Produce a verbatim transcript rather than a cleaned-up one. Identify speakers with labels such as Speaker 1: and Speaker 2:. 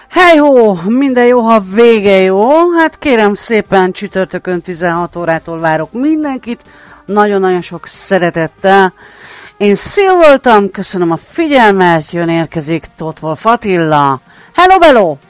Speaker 1: Hej-hó, minden jó, ha vége jó. Hát kérem szépen, csütörtökön tizenhat órától várok mindenkit. Nagyon-nagyon sok szeretettel. Én Szil voltam, köszönöm a figyelmet, jön érkezik Tóth Wolff Attila. Hello, bello!